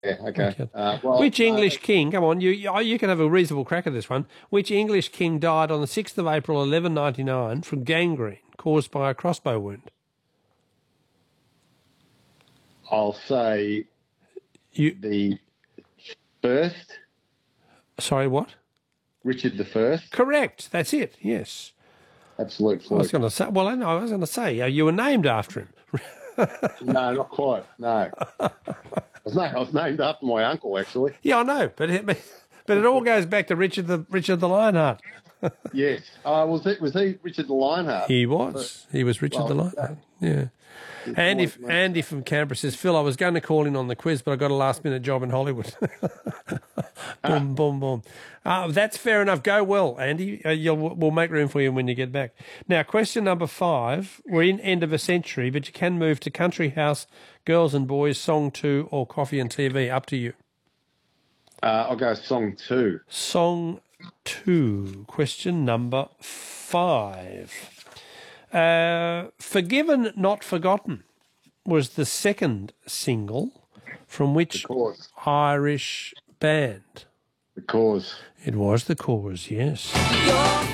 Okay. Which English king? Come on, you can have a reasonable crack at this one. Which English king died on the 6th of April, 1199, from gangrene caused by a crossbow wound? I'll say the first. Sorry, what? Richard the First. Correct. That's it. Yes. Absolute fluke. I was going to say. Well, I know. I was going to say you were named after him. No, not quite. No. I was named after my uncle, actually. Yeah, I know, but it all goes back to Richard the Lionheart. Yes. Was he Richard the Lionheart? He was. He was Richard the Lionheart. Yeah. Andy from Canberra says, Phil, I was going to call in on the quiz, but I got a last-minute job in Hollywood. Boom, boom, boom. That's fair enough. Go well, Andy. We'll make room for you when you get back. Now, question number 5. We're in end of a century, but you can move to Country House, Girls and Boys, Song 2, or Coffee and TV. Up to you. I'll go Song 2. Song 2. Question number 5. Forgiven Not Forgotten was the second single from which Irish band? The Cause. It was The Cause, yes.